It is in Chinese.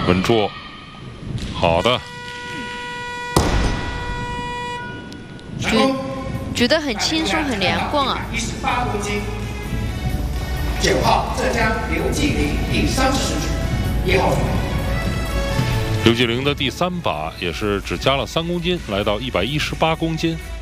稳住，好的。 举得很轻松，很连贯啊。 18公斤。9号浙江刘继林第30局，1号组。 刘继林的第3把也是只加了3公斤，来到118公斤。